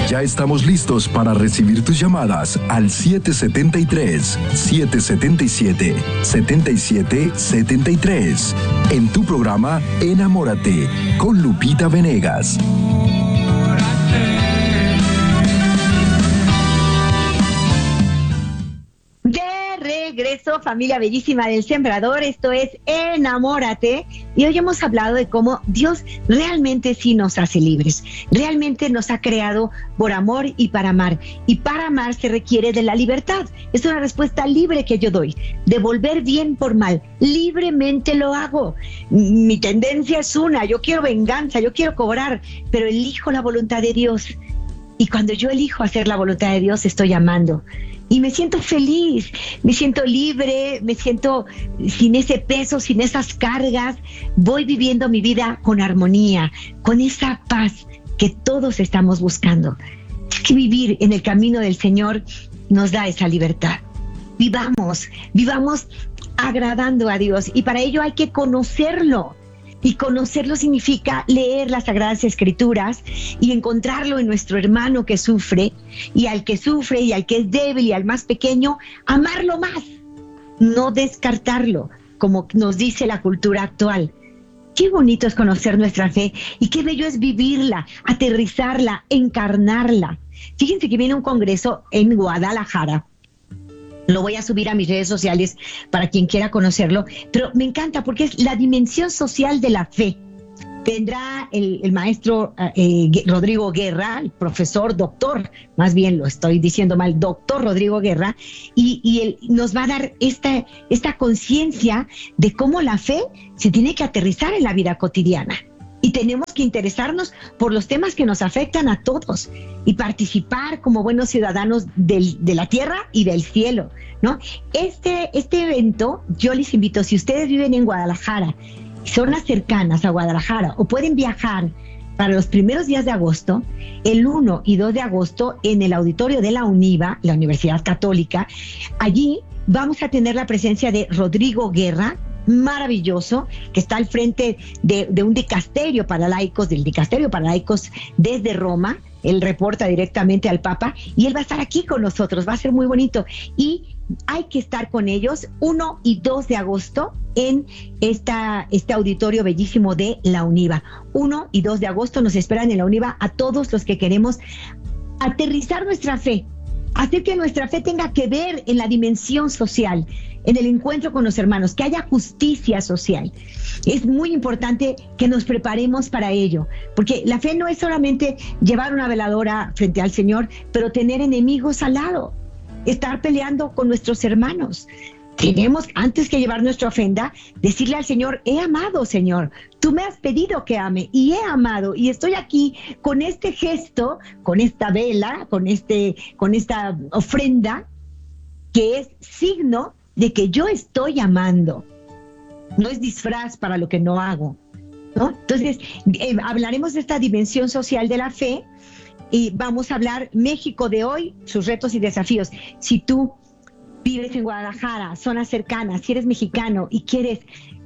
Ya estamos listos para recibir tus llamadas al 773-777-7773 en tu programa Enamórate con Lupita Venegas. Regreso, familia bellísima del Sembrador, esto es Enamórate, y hoy hemos hablado de cómo Dios realmente sí nos hace libres, realmente nos ha creado por amor y para amar se requiere de la libertad. Es una respuesta libre que yo doy, devolver bien por mal, libremente lo hago. Mi tendencia es yo quiero venganza, yo quiero cobrar, pero elijo la voluntad de Dios, y cuando yo elijo hacer la voluntad de Dios estoy amando. Y me siento feliz, me siento libre, me siento sin ese peso, sin esas cargas. Voy viviendo mi vida con armonía, con esa paz que todos estamos buscando. Es que vivir en el camino del Señor nos da esa libertad. Vivamos agradando a Dios, y para ello hay que conocerlo. Y conocerlo significa leer las Sagradas Escrituras y encontrarlo en nuestro hermano que sufre, y al que sufre y al que es débil y al más pequeño, amarlo más, no descartarlo, como nos dice la cultura actual. Qué bonito es conocer nuestra fe y qué bello es vivirla, aterrizarla, encarnarla. Fíjense que viene un congreso en Guadalajara. Lo voy a subir a mis redes sociales para quien quiera conocerlo, pero me encanta porque es la dimensión social de la fe. Vendrá el maestro Rodrigo Guerra, el profesor, doctor, más bien lo estoy diciendo mal, doctor Rodrigo Guerra, y él nos va a dar esta conciencia de cómo la fe se tiene que aterrizar en la vida cotidiana. Y tenemos que interesarnos por los temas que nos afectan a todos y participar como buenos ciudadanos de la tierra y del cielo, ¿no? Este evento, yo les invito, si ustedes viven en Guadalajara, zonas cercanas a Guadalajara, o pueden viajar para los primeros días de agosto, el 1 y 2 de agosto, en el auditorio de la UNIVA, la Universidad Católica, allí vamos a tener la presencia de Rodrigo Guerra, maravilloso, que está al frente de un dicasterio para laicos, del dicasterio para laicos desde Roma. Él reporta directamente al Papa y él va a estar aquí con nosotros, va a ser muy bonito, y hay que estar con ellos 1 y 2 de agosto en este auditorio bellísimo de la UNIVA. 1 y 2 de agosto nos esperan en la UNIVA a todos los que queremos aterrizar nuestra fe, hacer que nuestra fe tenga que ver en la dimensión social, en el encuentro con los hermanos, que haya justicia social. Es muy importante que nos preparemos para ello, porque la fe no es solamente llevar una veladora frente al Señor, pero tener enemigos al lado, estar peleando con nuestros hermanos. Tenemos, antes que llevar nuestra ofrenda, decirle al Señor: he amado, Señor, tú me has pedido que ame y he amado, y estoy aquí con este gesto, con esta vela, con esta ofrenda, que es signo de que yo estoy amando. No es disfraz para lo que no hago, ¿no? Entonces, hablaremos de esta dimensión social de la fe, y vamos a hablar México de hoy, sus retos y desafíos. Si tú vives en Guadalajara, zonas cercanas, si eres mexicano y quieres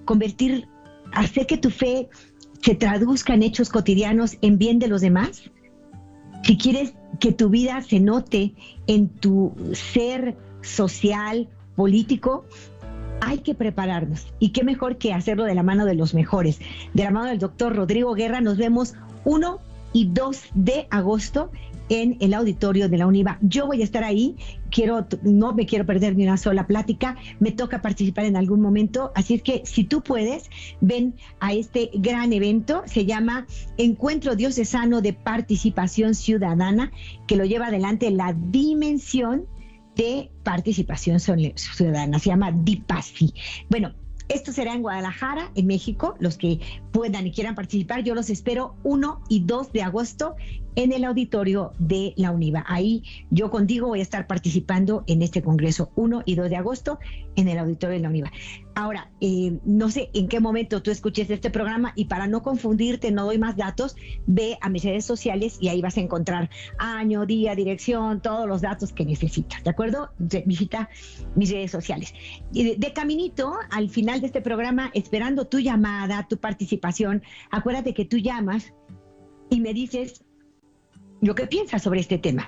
hacer que tu fe se traduzca en hechos cotidianos en bien de los demás, si quieres que tu vida se note en tu ser social, político, hay que prepararnos. Y qué mejor que hacerlo de la mano de los mejores, de la mano del doctor Rodrigo Guerra. Nos vemos 1 y 2 de agosto en el auditorio de la UNIVA. Yo voy a estar ahí, no me quiero perder ni una sola plática, me toca participar en algún momento, así es que si tú puedes, ven a este gran evento. Se llama Encuentro Diocesano de Participación Ciudadana, que lo lleva adelante la dimensión de participación ciudadana, se llama DIPACI. Bueno, esto será en Guadalajara, en México. Los que puedan y quieran participar, yo los espero 1 y 2 de agosto en el auditorio de la UNIVA. Ahí yo contigo voy a estar participando en este congreso 1 y 2 de agosto en el auditorio de la UNIVA. Ahora, no sé en qué momento tú escuches este programa, y para no confundirte, no doy más datos, ve a mis redes sociales y ahí vas a encontrar año, día, dirección, todos los datos que necesitas, ¿de acuerdo? Visita mis redes sociales. Y de caminito, al final de este programa, esperando tu llamada, tu participación, acuérdate que tú llamas y me dices: lo que piensas sobre este tema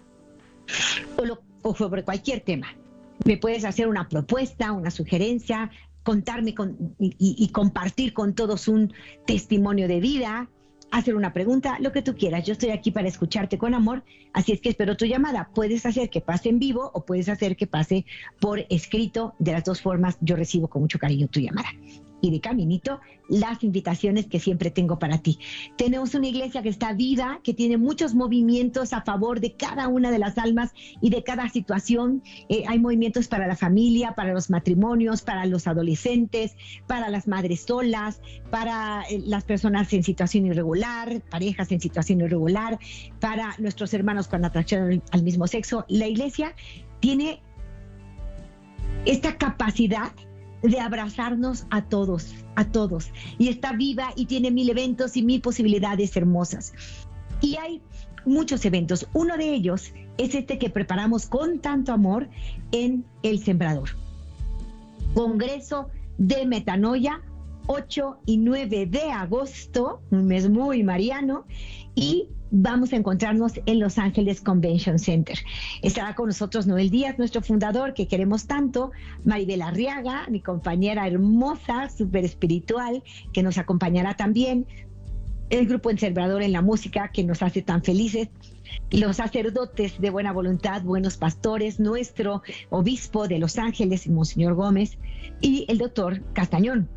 o sobre cualquier tema. Me puedes hacer una propuesta, una sugerencia, contarme y compartir con todos un testimonio de vida, hacer una pregunta, lo que tú quieras. Yo estoy aquí para escucharte con amor, así es que espero tu llamada. Puedes hacer que pase en vivo o puedes hacer que pase por escrito. De las dos formas, yo recibo con mucho cariño tu llamada. Y de caminito, las invitaciones que siempre tengo para ti. Tenemos una iglesia que está viva, que tiene muchos movimientos a favor de cada una de las almas y de cada situación. Hay movimientos para la familia, para los matrimonios, para los adolescentes, para las madres solas, para las personas en situación irregular, parejas en situación irregular, para nuestros hermanos con atracción al mismo sexo. La iglesia tiene esta capacidad de abrazarnos a todos, y está viva y tiene 1000 eventos y 1000 posibilidades hermosas. Y hay muchos eventos. Uno de ellos es este que preparamos con tanto amor en El Sembrador. Congreso de Metanoia, 8 y 9 de agosto, un mes muy mariano, y vamos a encontrarnos en Los Ángeles Convention Center. Estará con nosotros Noel Díaz, nuestro fundador, que queremos tanto, Maribel Arriaga, mi compañera hermosa, súper espiritual, que nos acompañará también, el grupo El Sembrador en la música, que nos hace tan felices, los sacerdotes de buena voluntad, buenos pastores, nuestro obispo de Los Ángeles, Monseñor Gómez, y el doctor Castañón,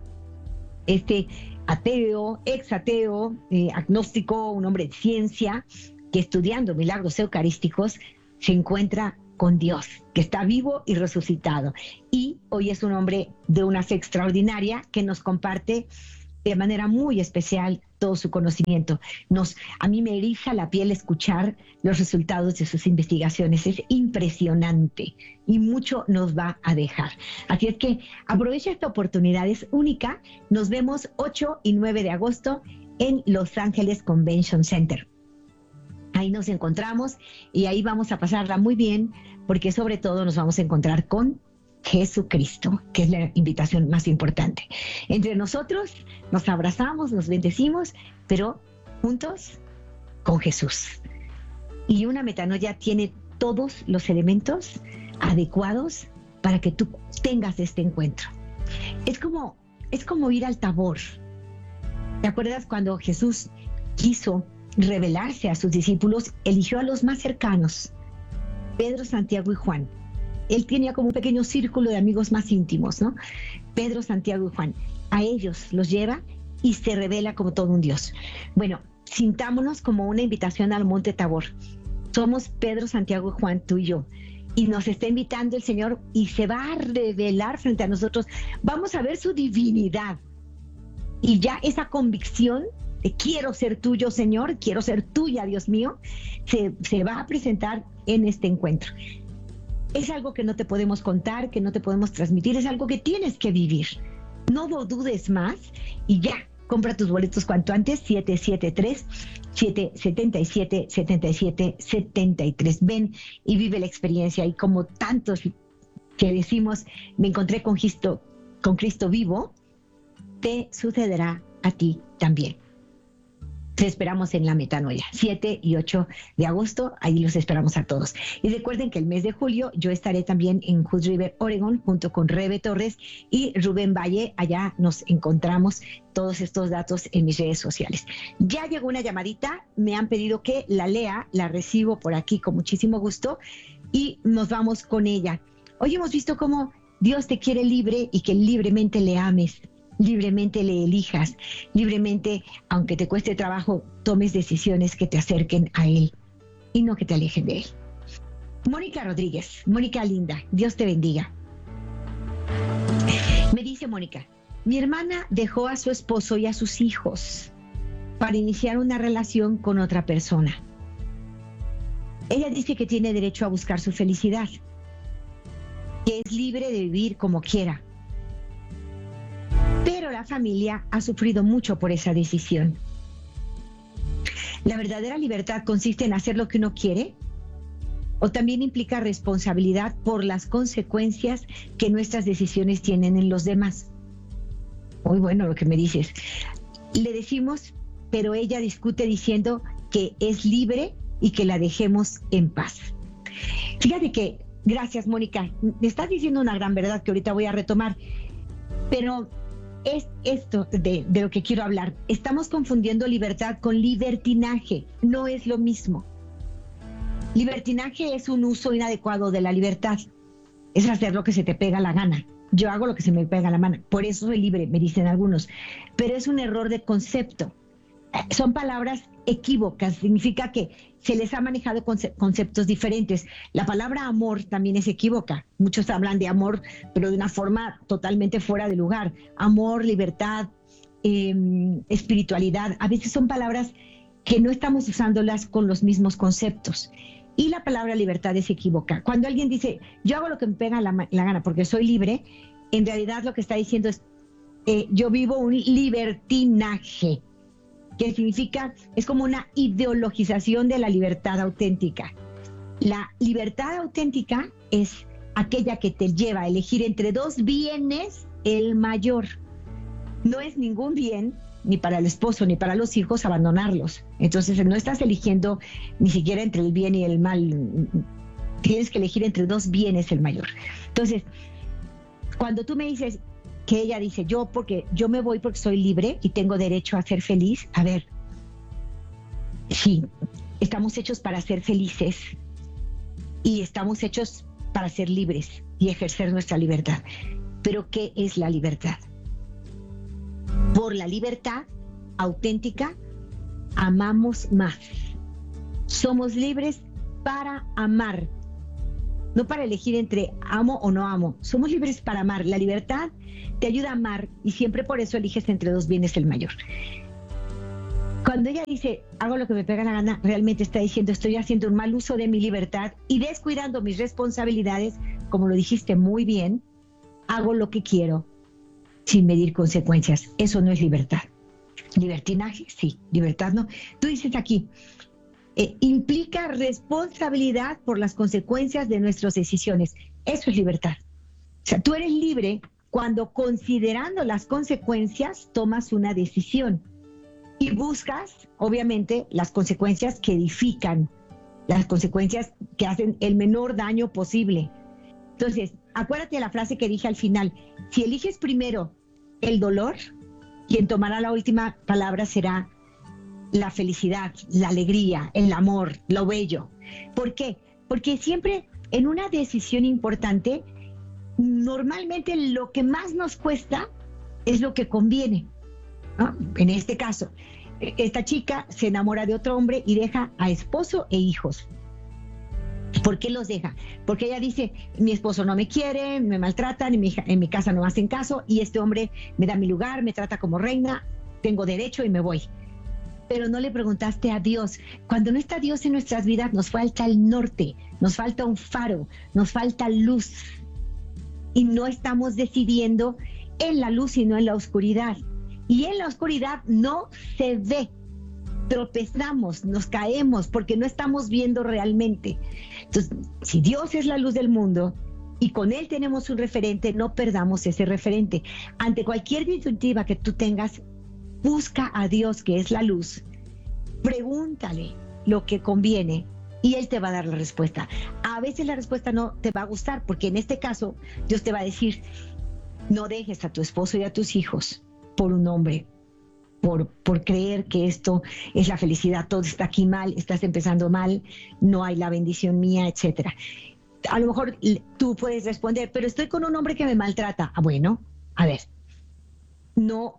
ateo, ex-ateo, agnóstico, un hombre de ciencia, que estudiando milagros eucarísticos se encuentra con Dios, que está vivo y resucitado. Y hoy es un hombre de una fe extraordinaria que nos comparte de manera muy especial todo su conocimiento. A mí me eriza la piel escuchar los resultados de sus investigaciones. Es impresionante y mucho nos va a dejar. Así es que aprovecha esta oportunidad, es única. Nos vemos 8 y 9 de agosto en Los Ángeles Convention Center. Ahí nos encontramos y ahí vamos a pasarla muy bien, porque sobre todo nos vamos a encontrar con Jesucristo, que es la invitación más importante. Entre nosotros nos abrazamos, nos bendecimos, pero juntos con Jesús. Y una metanoia tiene todos los elementos adecuados para que tú tengas este encuentro. Es como ir al Tabor. ¿Te acuerdas cuando Jesús quiso revelarse a sus discípulos? Eligió a los más cercanos, Pedro, Santiago y Juan. Él tenía como un pequeño círculo de amigos más íntimos, ¿no? Pedro, Santiago y Juan. A ellos los lleva y se revela como todo un Dios. Bueno, sintámonos como una invitación al Monte Tabor. Somos Pedro, Santiago y Juan, tú y yo. Y nos está invitando el Señor y se va a revelar frente a nosotros. Vamos a ver su divinidad. Y ya esa convicción de quiero ser tuyo, Señor, quiero ser tuya, Dios mío, se va a presentar en este encuentro. Es algo que no te podemos contar, que no te podemos transmitir, es algo que tienes que vivir. No lo dudes más y ya, compra tus boletos cuanto antes, 773-777-77-73. Ven y vive la experiencia, y como tantos que decimos, me encontré con Cristo vivo, te sucederá a ti también. Te esperamos en la metanoia, 7 y 8 de agosto, ahí los esperamos a todos. Y recuerden que el mes de julio yo estaré también en Hood River, Oregon, junto con Rebe Torres y Rubén Valle. Allá nos encontramos, todos estos datos en mis redes sociales. Ya llegó una llamadita, me han pedido que la lea, la recibo por aquí con muchísimo gusto y nos vamos con ella. Hoy hemos visto cómo Dios te quiere libre y que libremente le ames, libremente le elijas, libremente, aunque te cueste trabajo, tomes decisiones que te acerquen a Él y no que te alejen de Él. Mónica Rodríguez, Mónica linda, Dios te bendiga. Me dice Mónica, mi hermana dejó a su esposo y a sus hijos para iniciar una relación con otra persona. Ella dice que tiene derecho a buscar su felicidad, que es libre de vivir como quiera. Pero la familia ha sufrido mucho por esa decisión. ¿La verdadera libertad consiste en hacer lo que uno quiere? ¿O también implica responsabilidad por las consecuencias que nuestras decisiones tienen en los demás? Muy bueno lo que me dices. Le decimos, pero ella discute diciendo que es libre y que la dejemos en paz. Fíjate que, gracias Mónica, me estás diciendo una gran verdad que ahorita voy a retomar, pero es esto de lo que quiero hablar. Estamos confundiendo libertad con libertinaje, no es lo mismo. Libertinaje es un uso inadecuado de la libertad, es hacer lo que se te pega la gana. Yo hago lo que se me pega la mano, por eso soy libre, me dicen algunos, pero es un error de concepto. Son palabras equívocas, significa que se les ha manejado conceptos diferentes. La palabra amor también es equívoca. Muchos hablan de amor, pero de una forma totalmente fuera de lugar. Amor, libertad, espiritualidad, a veces son palabras que no estamos usándolas con los mismos conceptos. Y la palabra libertad es equívoca. Cuando alguien dice, yo hago lo que me pega la gana porque soy libre, en realidad lo que está diciendo es, yo vivo un libertinaje, que significa, es como una ideologización de la libertad auténtica. La libertad auténtica es aquella que te lleva a elegir entre dos bienes el mayor. No es ningún bien, ni para el esposo, ni para los hijos, abandonarlos. Entonces no estás eligiendo ni siquiera entre el bien y el mal. Tienes que elegir entre dos bienes el mayor. Entonces, cuando tú me dices, que ella dice, yo me voy porque soy libre y tengo derecho a ser feliz. A ver, sí, estamos hechos para ser felices y estamos hechos para ser libres y ejercer nuestra libertad. Pero ¿qué es la libertad? Por la libertad auténtica amamos más. Somos libres para amar, no para elegir entre amo o no amo. Somos libres para amar. La libertad te ayuda a amar y siempre por eso eliges entre dos bienes el mayor. Cuando ella dice, hago lo que me pega la gana, realmente está diciendo, estoy haciendo un mal uso de mi libertad y descuidando mis responsabilidades, como lo dijiste muy bien, hago lo que quiero sin medir consecuencias. Eso no es libertad. Libertinaje, sí. Libertad no. Tú dices aquí, implica responsabilidad por las consecuencias de nuestras decisiones. Eso es libertad. O sea, tú eres libre cuando, considerando las consecuencias, tomas una decisión y buscas, obviamente, las consecuencias que edifican, las consecuencias que hacen el menor daño posible. Entonces, acuérdate de la frase que dije al final, si eliges primero el dolor, quien tomará la última palabra será la felicidad, la alegría, el amor, lo bello. ¿Por qué? Porque siempre en una decisión importante, normalmente lo que más nos cuesta es lo que conviene, ¿no? En este caso, esta chica se enamora de otro hombre y deja a esposo e hijos. ¿Por qué los deja? Porque ella dice, mi esposo no me quiere, me maltratan, en mi casa no me hacen caso y este hombre me da mi lugar, me trata como reina, tengo derecho y me voy. Pero no le preguntaste a Dios. Cuando no está Dios en nuestras vidas, nos falta el norte, nos falta un faro, nos falta luz. Y no estamos decidiendo en la luz, sino en la oscuridad. Y en la oscuridad no se ve. Tropezamos, nos caemos, porque no estamos viendo realmente. Entonces, si Dios es la luz del mundo y con Él tenemos un referente, no perdamos ese referente. Ante cualquier disyuntiva que tú tengas, busca a Dios, que es la luz, pregúntale lo que conviene y Él te va a dar la respuesta. A veces la respuesta no te va a gustar, porque en este caso Dios te va a decir, no dejes a tu esposo y a tus hijos por un hombre, por creer que esto es la felicidad, todo está aquí mal, estás empezando mal, no hay la bendición mía, etcétera. A lo mejor tú puedes responder, pero estoy con un hombre que me maltrata. Ah, bueno, a ver, no.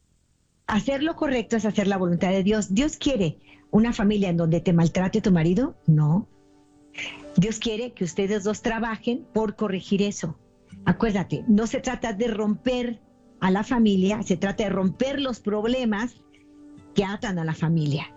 Hacer lo correcto es hacer la voluntad de Dios. ¿Dios quiere una familia en donde te maltrate tu marido? No. Dios quiere que ustedes dos trabajen por corregir eso. Acuérdate, no se trata de romper a la familia, se trata de romper los problemas que atan a la familia.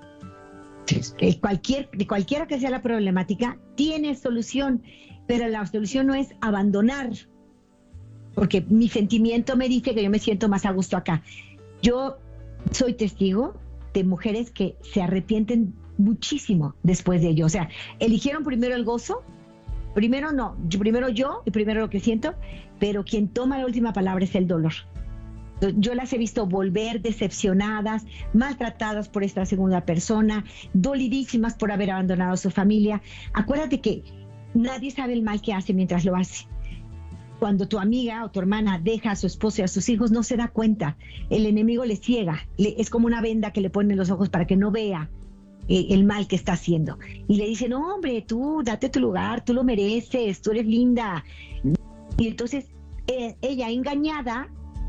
Cualquiera que sea la problemática, tiene solución, pero la solución no es abandonar, porque mi sentimiento me dice que yo me siento más a gusto acá. Yo soy testigo de mujeres que se arrepienten muchísimo después de ello. O sea, eligieron primero el gozo, primero yo y primero lo que siento, pero quien toma la última palabra es el dolor. Yo las he visto volver decepcionadas, maltratadas por esta segunda persona, dolidísimas por haber abandonado a su familia. Acuérdate que nadie sabe el mal que hace mientras lo hace. Cuando tu amiga o tu hermana deja a su esposo y a sus hijos, no se da cuenta. El enemigo le ciega, es como una venda que le pone en los ojos para que no vea el mal que está haciendo. Y le dice, no hombre, tú date tu lugar, tú lo mereces, tú eres linda. Y entonces ella engañada,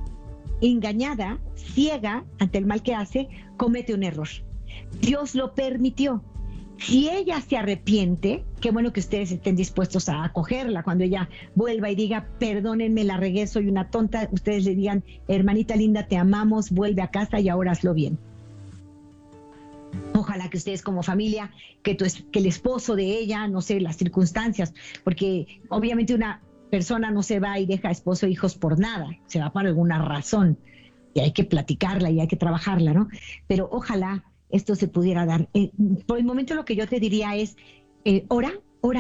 ciega ante el mal que hace, comete un error. Dios lo permitió. Si ella se arrepiente, qué bueno que ustedes estén dispuestos a acogerla. Cuando ella vuelva y diga, perdónenme, la regué, soy una tonta, ustedes le digan, hermanita linda, te amamos, vuelve a casa y ahora hazlo bien. Ojalá que ustedes como familia, que el esposo de ella, no sé, las circunstancias, porque obviamente una persona no se va y deja esposo e hijos por nada, se va por alguna razón y hay que platicarla y hay que trabajarla, ¿no? Pero ojalá esto se pudiera dar. Por el momento lo que yo te diría es, ora,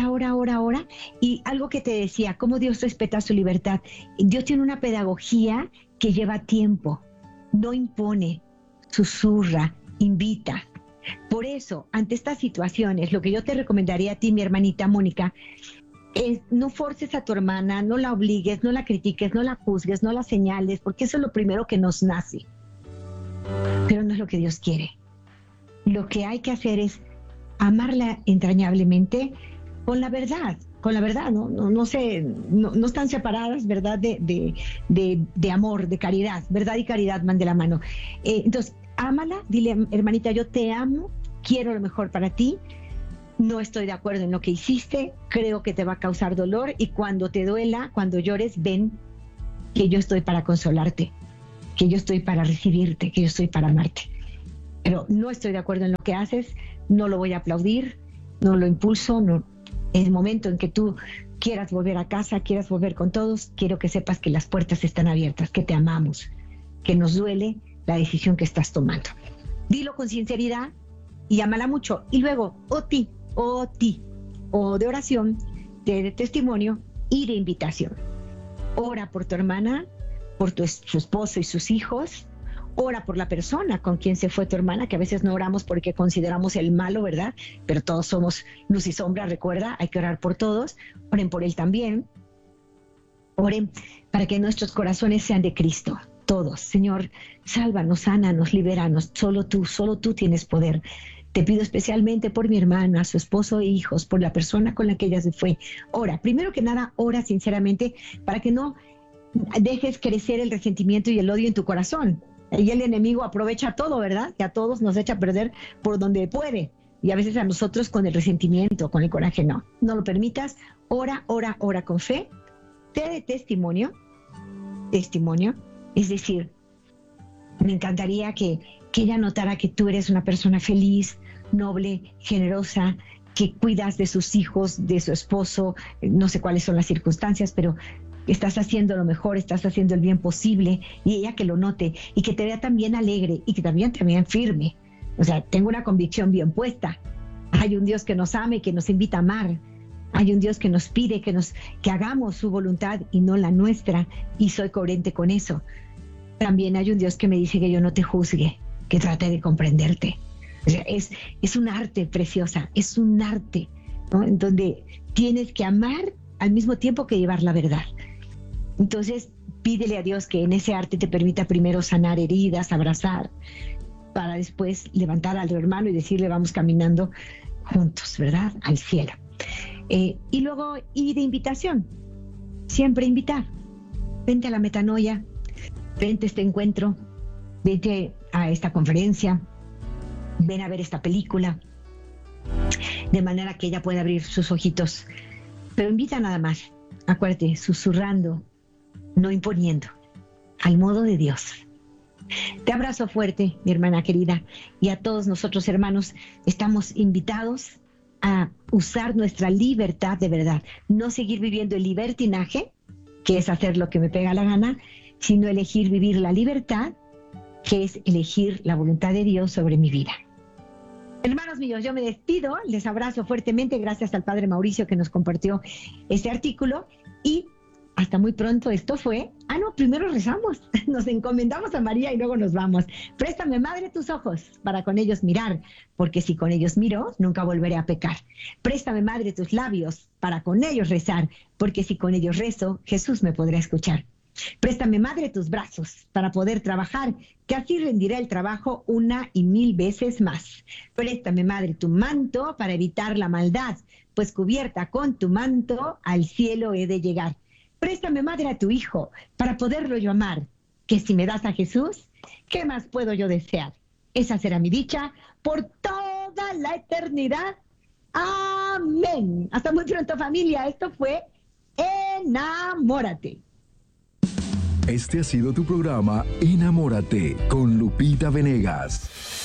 y algo que te decía, cómo Dios respeta su libertad. Dios tiene una pedagogía que lleva tiempo, no impone, susurra, invita. Por eso, ante estas situaciones, lo que yo te recomendaría a ti, mi hermanita Mónica, es no forces a tu hermana, no la obligues, no la critiques, no la juzgues, no la señales, porque eso es lo primero que nos nace. Pero no es lo que Dios quiere. Lo que hay que hacer es amarla entrañablemente con la verdad, no están separadas, ¿verdad? De amor, de caridad, verdad y caridad van de la mano. Entonces, ámala, dile, hermanita, yo te amo, quiero lo mejor para ti, no estoy de acuerdo en lo que hiciste, creo que te va a causar dolor y cuando te duela, cuando llores, ven que yo estoy para consolarte, que yo estoy para recibirte, que yo estoy para amarte. Pero no estoy de acuerdo en lo que haces, no lo voy a aplaudir, no lo impulso, no. En el momento en que tú quieras volver a casa, quieras volver con todos, quiero que sepas que las puertas están abiertas, que te amamos, que nos duele la decisión que estás tomando. Dilo con sinceridad y ámala mucho. Y luego, o de oración, de testimonio y de invitación. Ora por tu hermana, por su esposo y sus hijos. Ora por la persona con quien se fue tu hermana, que a veces no oramos porque consideramos el malo, ¿verdad? Pero todos somos luz y sombra, recuerda, hay que orar por todos. Oren por él también. Oren para que nuestros corazones sean de Cristo, todos. Señor, sálvanos, sánanos, libéranos. Solo tú tienes poder. Te pido especialmente por mi hermana, su esposo e hijos, por la persona con la que ella se fue. Ora, primero que nada, ora sinceramente para que no dejes crecer el resentimiento y el odio en tu corazón. Y el enemigo aprovecha todo, ¿verdad? Que a todos nos echa a perder por donde puede. Y a veces a nosotros con el resentimiento, con el coraje, no lo permitas. Ora con fe. Te dé testimonio. Es decir, me encantaría que ella notara que tú eres una persona feliz, noble, generosa, que cuidas de sus hijos, de su esposo, no sé cuáles son las circunstancias, pero estás haciendo lo mejor, estás haciendo el bien posible, y ella que lo note y que te vea también alegre y que también firme. O sea, tengo una convicción bien puesta. Hay un Dios que nos ama y que nos invita a amar. Hay un Dios que nos pide que hagamos su voluntad y no la nuestra, y soy coherente con eso. También hay un Dios que me dice que yo no te juzgue, que trate de comprenderte. O sea, es un arte preciosa, es un arte, ¿no? En donde tienes que amar al mismo tiempo que llevar la verdad. Entonces, pídele a Dios que en ese arte te permita primero sanar heridas, abrazar, para después levantar al hermano y decirle, vamos caminando juntos, ¿verdad? Al cielo. Y luego, y de invitación, siempre invitar. Vente a la metanoia, vente a este encuentro, vente a esta conferencia, ven a ver esta película, de manera que ella pueda abrir sus ojitos. Pero invita nada más, acuérdate, susurrando, no imponiendo, al modo de Dios. Te abrazo fuerte, mi hermana querida, y a todos nosotros, hermanos, estamos invitados a usar nuestra libertad de verdad, no seguir viviendo el libertinaje, que es hacer lo que me pega la gana, sino elegir vivir la libertad, que es elegir la voluntad de Dios sobre mi vida. Hermanos míos, yo me despido, les abrazo fuertemente, gracias al Padre Mauricio que nos compartió este artículo, y Hasta muy pronto. Esto fue... primero rezamos. Nos encomendamos a María y luego nos vamos. Préstame, Madre, tus ojos para con ellos mirar, porque si con ellos miro, nunca volveré a pecar. Préstame, Madre, tus labios para con ellos rezar, porque si con ellos rezo, Jesús me podrá escuchar. Préstame, Madre, tus brazos para poder trabajar, que así rendirá el trabajo 1 y 1000 veces más. Préstame, Madre, tu manto para evitar la maldad, pues cubierta con tu manto al cielo he de llegar. Préstame, Madre, a tu Hijo para poderlo yo amar, que si me das a Jesús, ¿qué más puedo yo desear? Esa será mi dicha por toda la eternidad. Amén. Hasta muy pronto, familia. Esto fue Enamórate. Este ha sido tu programa Enamórate con Lupita Venegas.